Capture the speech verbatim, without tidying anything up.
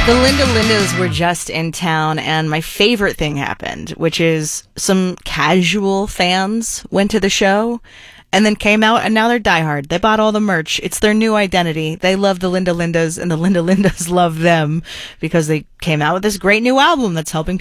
The Linda Lindas were just in town, and my favorite thing happened, which is some casual fans went to the show and then came out, and now they're diehard. They bought all the merch. It's their new identity. They love the Linda Lindas, and the Linda Lindas love them because they came out with this great new album that's helping